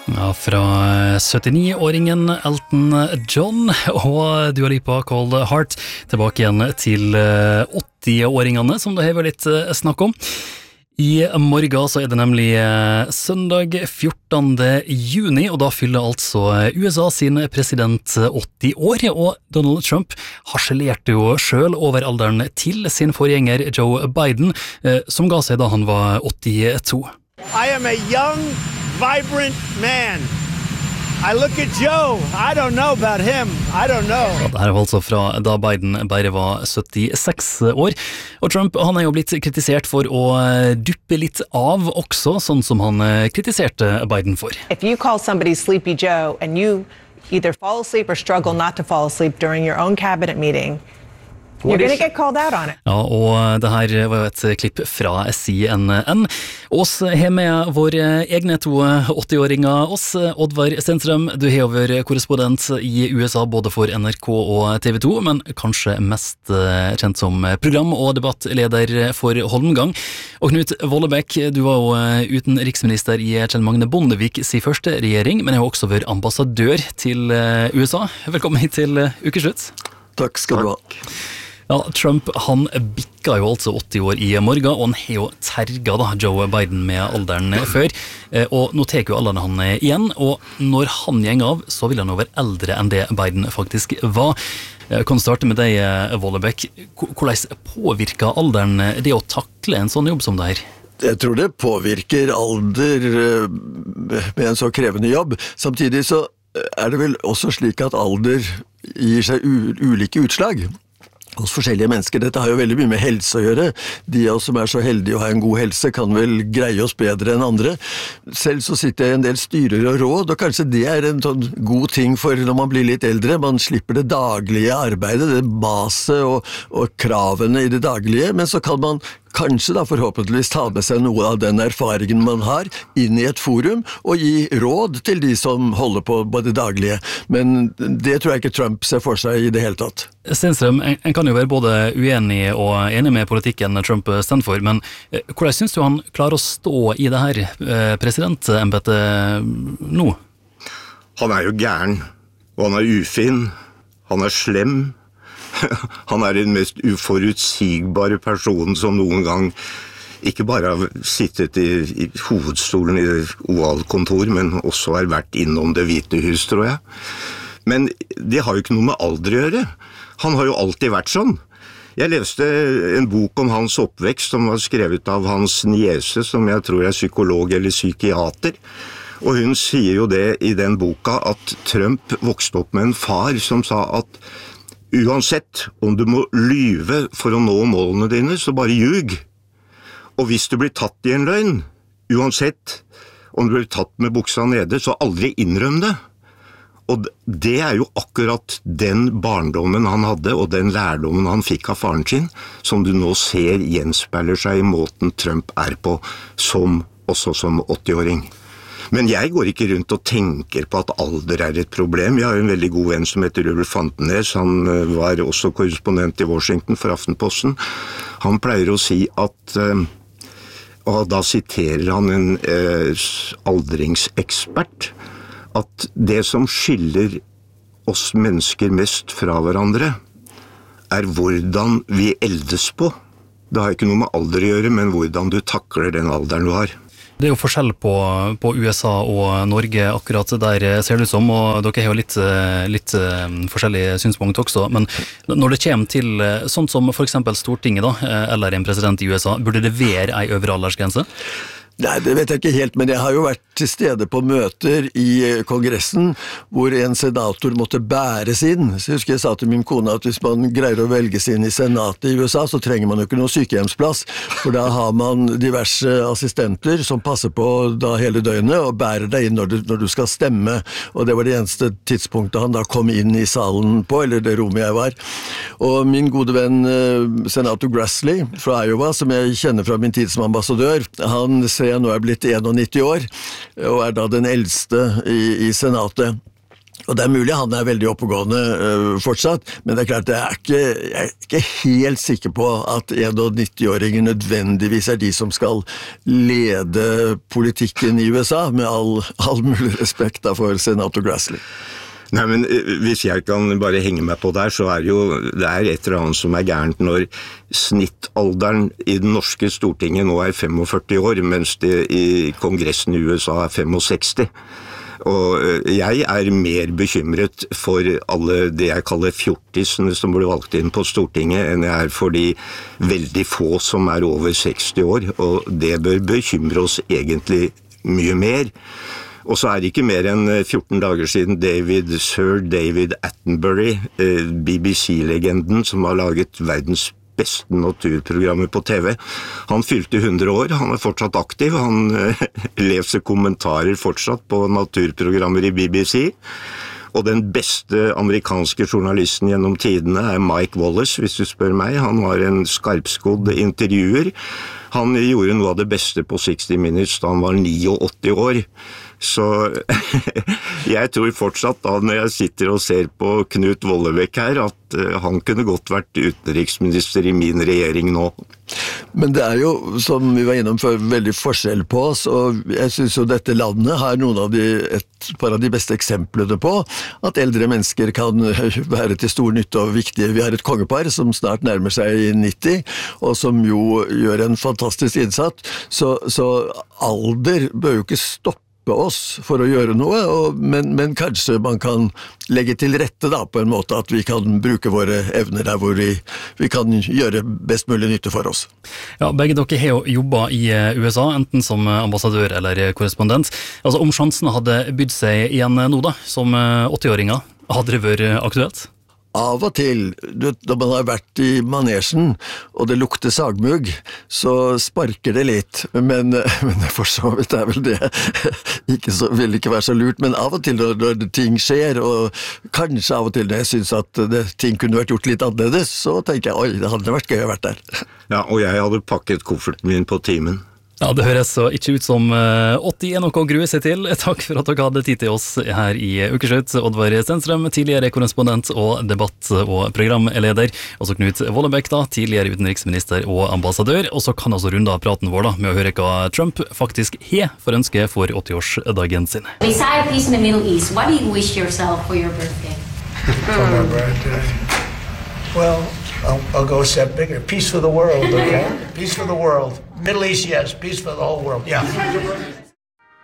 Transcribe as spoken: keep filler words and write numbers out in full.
Ja, fra syttini-åringen Elton John og Dua Lipa Cold Heart tilbake igjen til åtti-åringene som det har vært litt snakk om. I morgen så er det nemlig søndag fjortende juni, og da fyller altså U S A sin president åtti år, og Donald Trump harselerte jo selv over alderen til sin forgjenger Joe Biden, som ga seg da han var åttito. I am a young, vibrant man. I look at Joe. I don't know about him. I don't know. Ja, det her var altså fra da Biden bare var syttiseks år. Og Trump han er jo blitt kritisert for å duppe litt av også, sånn som han kritiserte Biden for. If you call somebody Sleepy Joe and you either fall asleep or struggle not to fall asleep during your own cabinet meeting, you're going to get called out on it. Ja, og det her var jo et klipp fra C N N. Oss har med våre egne to åtti-åringer, oss, Oddvar Stenstrøm. Du har vært korrespondent i U S A både for N R K og T V to, men kanskje mest kjent som program- og debattleder for Holmgang. Og Knut Vollebæk, du var jo utenriksminister i Kjell Magne Bondevik sin første regjering, men har også vært ambassadør til U S A. Velkommen hit til Ukeslutt. Takk skal du ha. Ja, Trump han bikka jo altså åtti år i morgen, og han har jo terga da Joe Biden med alderen før, og nå tek jo alderen han igjen, og når han gjeng av, så vil han jo være eldre enn det Biden faktisk var. Jeg kan starte med deg, Vollebæk. Hvordan påvirker alderen det å takle en sånn jobb som det her? Jeg tror det påvirker alder med en så krevende jobb. Samtidig så er det vel også slik at alder gir seg ulike utslag hos forskjellige mennesker. Dette har jo veldig mye med helse å gjøre. De av oss som er så heldige å ha en god helse kan vel greie oss bedre enn andre. Selv så sitter jeg i en del styrer og råd, og kanskje det er en sånn god ting for når man blir litt eldre. Man slipper det daglige arbeidet, det baset og, og kravene i det daglige, men så kan man kanskje da forhåpentligvis ta med seg noe av den erfaringen man har inn i et forum og gi råd til de som holder på på det daglige. Men det tror jeg ikke Trump ser for seg i det hele tatt. Stenstrøm, en, en kan jo være både uenig og enig med politikken Trump står for, men eh, hvordan synes du han klarer å stå i det her eh, presidentembetet nå? Han er jo gæren, og han er ufin, han er slem. Han er den mest uforutsigbare personen som noen gang ikke bare har sittet i, i hovedstolen i ovalkontor, men også har vært innom Det hvite hus, tror jeg. Men det har jo ikke noe med alder å gjøre. Han har jo alltid vært sånn. Jeg leste en bok om hans oppvekst som var skrevet av hans niese, som jeg tror er psykolog eller psykiater. Og hun sier jo det i den boka at Trump vokste opp med en far som sa at uansett om du må lyve for å nå målene dine, så bare ljug. Og hvis du blir tatt i en løgn, uansett om du blir tatt med buksa nede, så aldri innrøm det. Og det er jo akkurat den barndommen han hadde, og den lærdommen han fikk av faren sin, som du nå ser gjenspeiler seg i måten Trump er på, som, også som åtti-åring. Men jeg går ikke rundt og tenker på at alder er et problem. Jeg har en veldig god venn som heter Ulf Fantenes. Han var også korrespondent i Washington for Aftenposten. Han pleier å si at, og da siterer han en aldringsekspert, at det som skiller oss mennesker mest fra hverandre, er hvordan vi eldes på. Det har ikke noe med alder å gjøre, men hvordan du takler den alderen du har. Det er jo forskjell på, på U S A og Norge akkurat der ser det ut som, og dere har jo litt, litt forskjellige synspunkt også, men når det kommer til sånt som for eksempel Stortinget da, eller en president i U S A, burde det være en øvre aldersgrense? Nei, det vet jeg ikke helt, men jeg har jo vært til stede på møter i kongressen hvor en senator måtte bæres inn. Så jeg husker jeg sa til min kone at hvis man greier å velges inn i senatet i U S A, så trenger man jo ikke noe sykehjemsplass, for da har man diverse assistenter som passer på da hele døgnet og bærer deg inn når du, når du skal stemme. Og det var det eneste tidspunktet han da kom inn i salen på, eller det rommet jeg var. Og min gode venn senator Grassley fra Iowa, som jeg kjenner fra min tid som ambassadør, han ser jeg nå er blitt nittien år, og er da den eldste i, i senatet. Og det er mulig han er veldig oppegående uh, fortsatt, men det er klart det er ikke, jeg er ikke helt sikker på at nittien-åringer nødvendigvis er de som skal lede politikken i U S A, med all, all mulig respekt da for senator Grassley. Nei, men hvis jeg kan bare henge meg på der, så er det jo det er et eller annet som er gærent når snittalderen i den norske Stortinget nå er førtifem år, mens det i kongressen i U S A er sekstifem. Og jeg er mer bekymret for alle det jeg kaller fjortisene som ble valgt inn på Stortinget, enn jeg er for de veldig få som er over seksti år, og det bør bekymre oss egentlig mye mer. Og så er det ikke mer enn fjorten dager siden David, Sir David Attenborough, B B C-legenden som har laget verdens beste naturprogrammer på T V. Han fylte hundre år, han er fortsatt aktiv, han leser kommentarer fortsatt på naturprogrammer i B B C. Og den beste amerikanske journalisten gjennom tidene er Mike Wallace, hvis du spør meg. Han var en skarpskodd intervjuer. Han gjorde noe av det beste på seksti Minutes da han var åttini år. Så jeg tror fortsatt da når jeg sitter og ser på Knut Vollebæk her, at han kunne godt vært utenriksminister i min regjering nå. Men det er jo, som vi var innom før, veldig forskjell på oss, og jeg synes jo dette landet har noen av de, et par av de beste eksemplene på at eldre mennesker kan være til stor nytte og viktige. Vi har et kongepar som snart nærmer seg nitti, og som jo gjør en fantastisk innsats, så, så alder bør jo ikke stoppe oss for å gjøre noe, og, men, men kanskje man kan legge til rette da, på en måte at vi kan bruke våre evner der hvor vi, vi kan gjøre best mulig nytte for oss. Ja, begge dere har jo jobbet i U S A, enten som ambassadør eller korrespondent. Altså, om sjansen hadde bydd seg igjen nå da, som åtti-åringer, hadde det vært aktuelt? Av og til, når man har vært i manesjen, og det lukter sagmugg, så sparker det litt, men, men for så vidt er vel det ikke så, vil ikke være så lurt, men av og til når, når ting skjer, og kanskje av og til når jeg synes at det, ting kunne vært gjort litt annerledes, så tenker jeg, oi, det hadde vært gøy å vært der. Ja, og jeg hadde pakket kofferten min på timen. Ja, det høres så ikke ut som åtti er noe å grue seg til. Takk for at dere hadde tid til oss her i Ukeslutt. Oddvar Stenstrøm, tidligere korrespondent og debatt- og programleder. Og så Knut Vollebæk, da, tidligere utenriksminister og ambassadør. Og så kan altså runde av praten vår da, med å høre hva Trump faktisk har for ønske for åtti-årsdagen sin. Beside peace in the Middle East, what do you wish yourself for your birthday? For my birthday? Well, I'll, I'll go a step bigger. Peace for the world, okay? Peace for the world. Middle East, yes. Peace for the whole world. Yeah.